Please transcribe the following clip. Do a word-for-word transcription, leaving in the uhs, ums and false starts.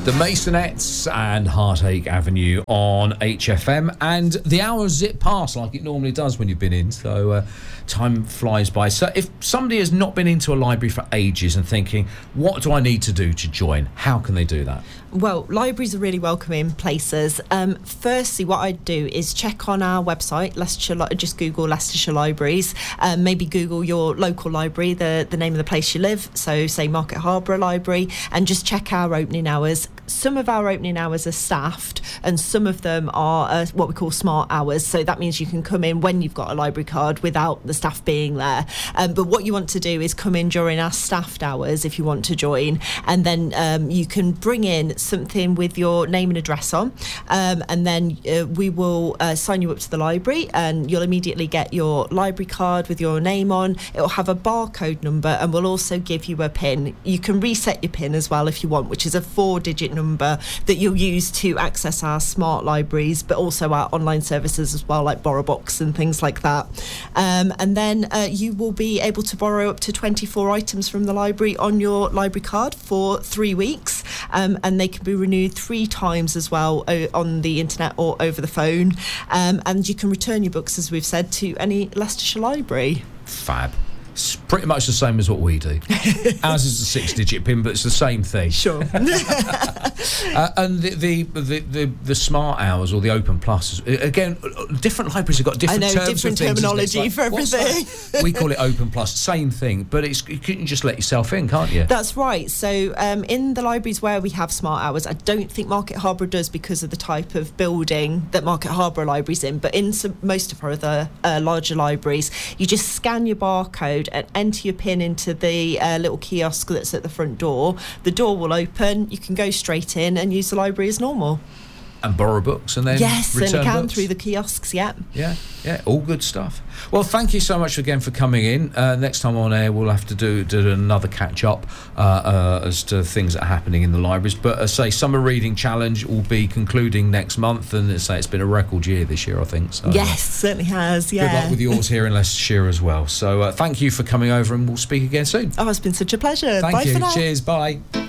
The Masonettes and Heartache Avenue on H F M, and the hours zip past like it normally does when you've been in, so uh, time flies by. So if somebody has not been into a library for ages and thinking, what do I need to do to join, how can they do that? Well, libraries are really welcoming places. Um, firstly, what I'd do is check on our website, Leicestershire, Li- just Google Leicestershire Libraries, um, maybe Google your local library, the, the name of the place you live, so say Market Harborough Library, and just check our opening hours. Some of our opening hours are staffed and some of them are uh, what we call smart hours, so that means you can come in when you've got a library card without the staff being there. Um, but what you want to do is come in during our staffed hours if you want to join, and then um, you can bring in something with your name and address on, um, and then uh, we will uh, sign you up to the library and you'll immediately get your library card with your name on. It will have a barcode number and we'll also give you a PIN. You can reset your PIN as well if you want, which is a four digit number that you'll use to access our smart libraries, but also our online services as well, like BorrowBox and things like that. Um, and then uh, you will be able to borrow up to twenty-four items from the library on your library card for three weeks, um, and they can be renewed three times as well o- on the internet or over the phone. Um, and you can return your books, as we've said, to any Leicestershire library. Fab. It's pretty much the same as what we do. Ours is a six-digit PIN, but it's the same thing. Sure. uh, and the, the, the, the, the smart hours or the open plus, again, different libraries have got different I know, terms different of things, terminology like, for everything. We call it open plus, same thing, but it's you can just let yourself in, can't you? That's right. So um, in the libraries where we have smart hours, I don't think Market Harborough does because of the type of building that Market Harborough Library's in, but in some, most of our other uh, larger libraries, you just scan your barcode and enter your PIN into the uh, little kiosk that's at the front door. The door will open, you can go straight in and use the library as normal. And borrow books and then yes, return and you can books. through the kiosks, yeah. Yeah, yeah, all good stuff. Well, thank you so much again for coming in. Uh, next time on air, we'll have to do, do another catch-up uh, uh, as to things that are happening in the libraries. But uh, say, Summer Reading Challenge will be concluding next month, and say it's been a record year this year, I think. So, yes, certainly has, yeah. Good luck with yours here in Leicestershire as well. So uh, thank you for coming over, and we'll speak again soon. Oh, it's been such a pleasure. Thank Bye you. for now. Cheers, bye.